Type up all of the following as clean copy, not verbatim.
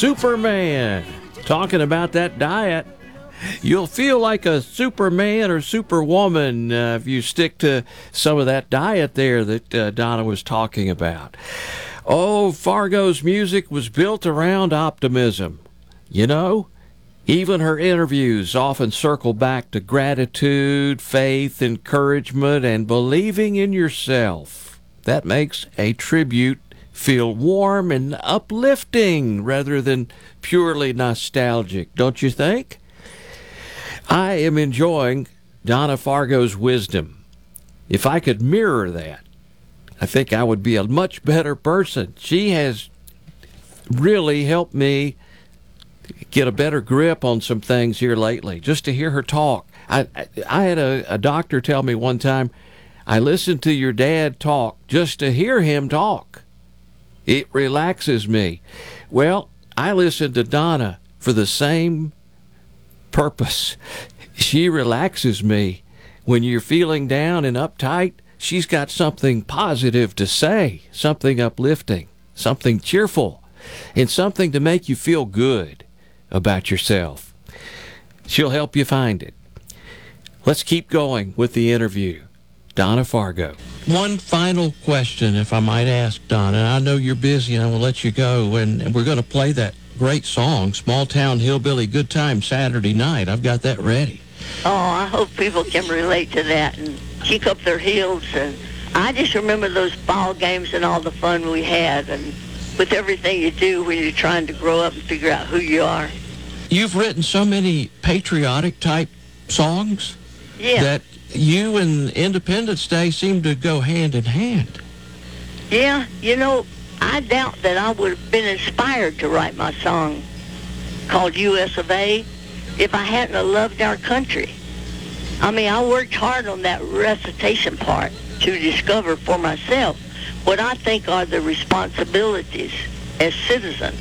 Superman. Talking about that diet. You'll feel like a Superman or Superwoman if you stick to some of that diet there that Donna was talking about. Oh, Fargo's music was built around optimism. You know, even her interviews often circle back to gratitude, faith, encouragement, and believing in yourself. That makes a tribute feel warm and uplifting rather than purely nostalgic, don't you think? I am enjoying Donna Fargo's wisdom. If I could mirror that, I think I would be a much better person. She has really helped me get a better grip on some things here lately, just to hear her talk. I had a doctor tell me one time, I listened to your dad talk just to hear him talk. It relaxes me. Well, I listen to Donna for the same purpose. She relaxes me. When you're feeling down and uptight, she's got something positive to say, something uplifting, something cheerful, and something to make you feel good about yourself. She'll help you find it. Let's keep going with the interview. Donna Fargo. One final question, if I might ask, Donna. And I know you're busy, and I will let you go. And we're going to play that great song, Small Town Hillbilly Good Time Saturday Night. I've got that ready. Oh, I hope people can relate to that and kick up their heels. And I just remember those ball games and all the fun we had, and with everything you do when you're trying to grow up and figure out who you are. You've written so many patriotic-type songs that you and Independence Day seem to go hand in hand. Yeah, you know, I doubt that I would have been inspired to write my song called U.S. of A. if I hadn't have loved our country. I mean, I worked hard on that recitation part to discover for myself what I think are the responsibilities as citizens.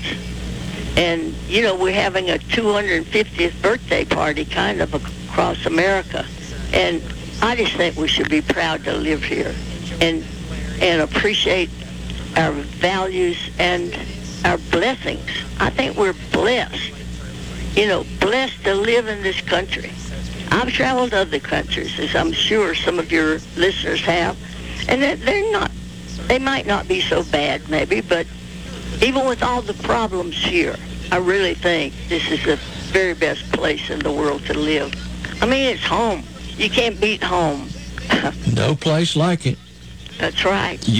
And, you know, we're having a 250th birthday party kind of across America. And I just think we should be proud to live here and appreciate our values and our blessings. I think we're blessed, you know, blessed to live in this country. I've traveled to other countries, as I'm sure some of your listeners have, and they might not be so bad maybe, but even with all the problems here, I really think this is the very best place in the world to live. I mean, it's home. You can't beat home. No place like it. That's right.